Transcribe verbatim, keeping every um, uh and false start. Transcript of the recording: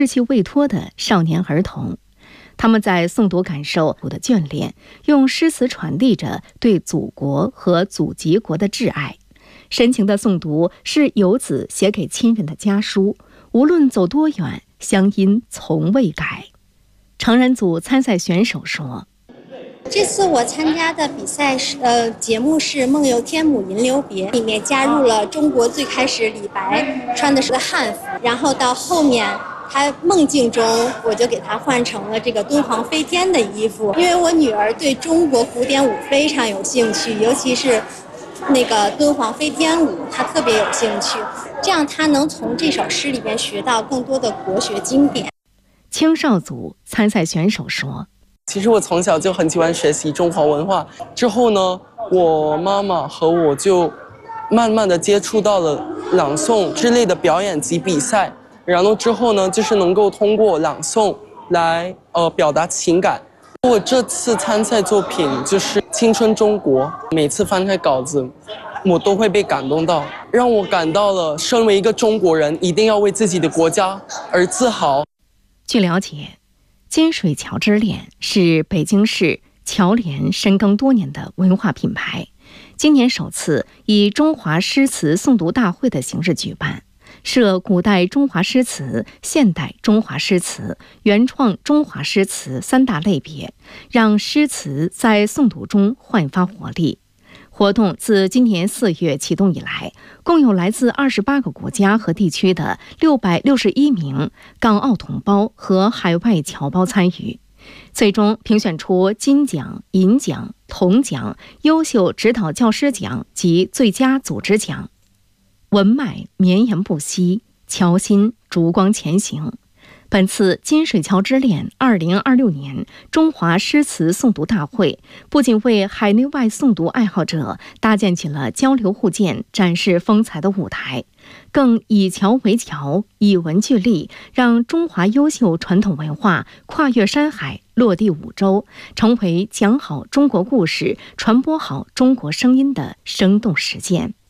志气未脱的少年儿童。他们在诵读感受的眷恋，用诗词传递着对祖国和祖籍国的挚爱。深情的诵读是游子写给亲人的家书，无论走多远，乡音从未改。成人组参赛选手说： 这次我参加的比赛是呃节目是《梦游天姥吟留别》，里面加入了中国最开始李白穿的是个汉服，然后到后面他梦境中我就给他换成了这个敦煌飞天的衣服，因为我女儿对中国古典舞非常有兴趣，尤其是那个敦煌飞天舞她特别有兴趣，这样她能从这首诗里边学到更多的国学经典。 青少组参赛选手说： 其实我从小就很喜欢学习中华文化，之后呢，我妈妈和我就慢慢的接触到了朗诵之类的表演及比赛，然后之后呢，就是能够通过朗诵来呃表达情感。我这次参赛作品就是《青春中国》，每次翻开稿子，我都会被感动到，让我感到了身为一个中国人，一定要为自己的国家而自豪。 据了解，金水桥之恋是北京市侨联深耕多年的文化品牌，今年首次以中华诗词诵读大会的形式举办，设古代中华诗词、现代中华诗词、原创中华诗词三大类别，让诗词在诵读中焕发活力。活动自今年四月启动以来，共有来自二十八个国家和地区的六百六十一名港澳同胞和海外侨胞参与，最终评选出金奖、银奖、铜奖、优秀指导教师奖及最佳组织奖。文脉绵延不息，侨心烛光前行。本次金水桥之恋二零二六年中华诗词诵读大会，不仅为海内外诵读爱好者搭建起了交流互鉴、展示风采的舞台，更以侨为侨，以文聚力，让中华优秀传统文化跨越山海，落地五洲，成为讲好中国故事、传播好中国声音的生动实践。